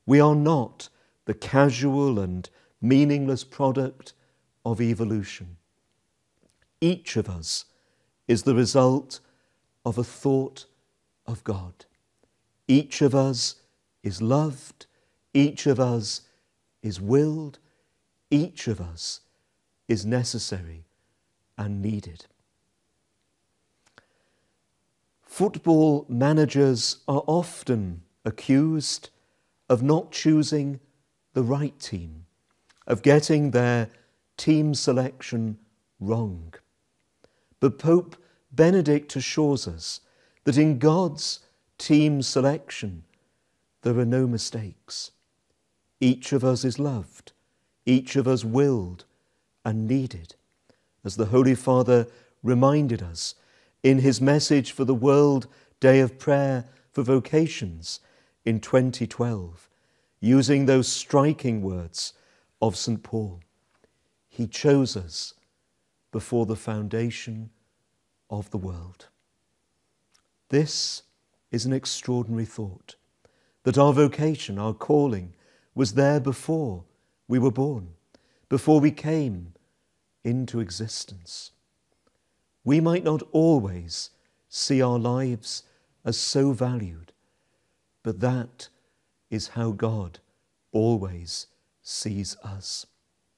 We are not the casual and meaningless product of evolution. Each of us is the result of a thought of God. Each of us is loved. Each of us is willed. Each of us is necessary and needed. Football managers are often accused of not choosing the right team, of getting their team selection wrong. But Pope Benedict assures us that in God's team selection, there are no mistakes. Each of us is loved, each of us willed and needed, as the Holy Father reminded us in his message for the World Day of Prayer for Vocations in 2012, using those striking words of St. Paul. He chose us before the foundation of the world. This is an extraordinary thought, that our vocation, our calling, was there before we were born, before we came into existence. We might not always see our lives as so valued, but that is how God always sees us.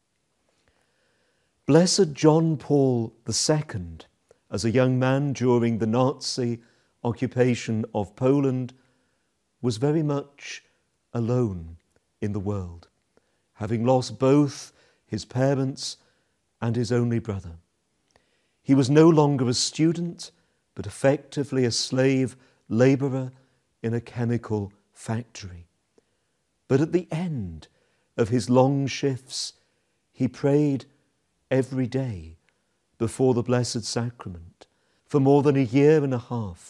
Blessed John Paul II, as a young man during the Nazi occupation of Poland, was very much alone in the world, having lost both his parents and his only brother. He was no longer a student, but effectively a slave labourer in a chemical factory. But at the end of his long shifts, he prayed every day before the Blessed Sacrament for more than a year and a half.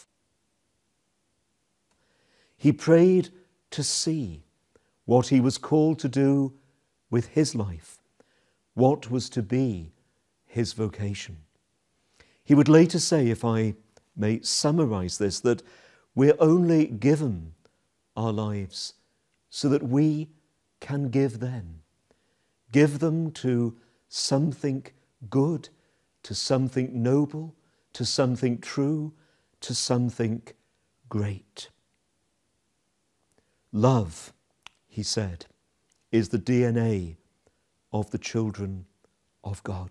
He prayed to see what he was called to do with his life, what was to be his vocation. He would later say, if I may summarize this, that we're only given our lives so that we can give them to something good, to something noble, to something true, to something great. Love, he said, is the DNA of the children of God.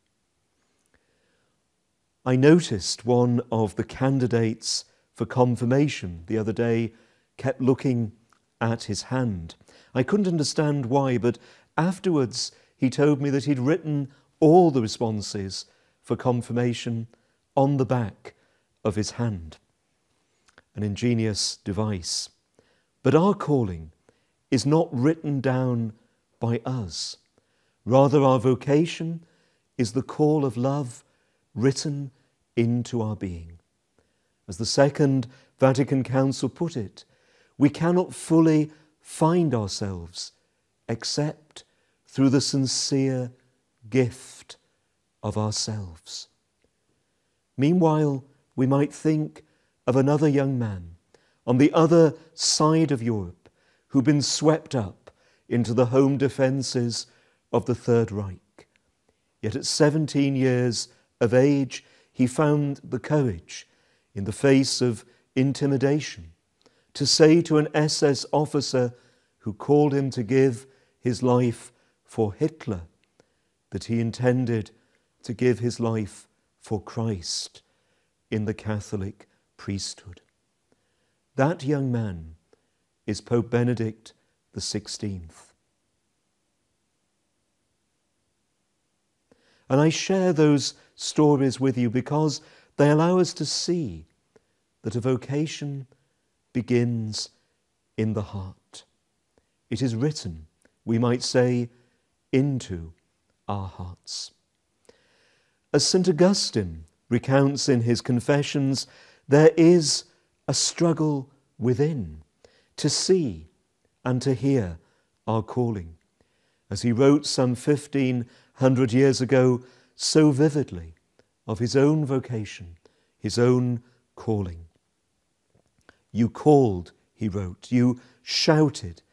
I noticed one of the candidates for confirmation the other day kept looking at his hand. I couldn't understand why, but afterwards he told me that he'd written all the responses for confirmation on the back of his hand. An ingenious device. But our calling is not written down by us. Rather, our vocation is the call of love written into our being. As the Second Vatican Council put it, we cannot fully find ourselves except through the sincere gift of ourselves. Meanwhile, we might think of another young man on the other side of Europe who'd been swept up into the home defences of the Third Reich. Yet at 17 years of age, he found the courage, in the face of intimidation, to say to an SS officer who called him to give his life for Hitler that he intended to give his life for Christ in the Catholic priesthood. That young man is Pope Benedict XVI. And I share those stories with you because they allow us to see that a vocation begins in the heart. It is written, we might say, into our hearts. As St. Augustine recounts in his Confessions, there is a struggle within to see and to hear our calling. As he wrote some 1,500 years ago so vividly of his own vocation, his own calling. You called, he wrote, you shouted,